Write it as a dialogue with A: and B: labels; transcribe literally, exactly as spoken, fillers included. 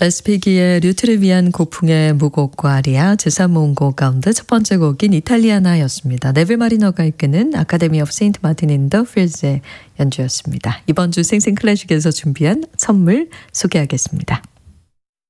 A: 레스피기의 류트를 위한 고풍의 무곡과 아리아 제삼 모음곡 가운데 첫 번째 곡인 이탈리아나였습니다. 네빌 마리너가 이끄는 아카데미 오브 세인트 마틴 인 더 필즈의 연주였습니다. 이번 주 생생 클래식에서 준비한 선물 소개하겠습니다.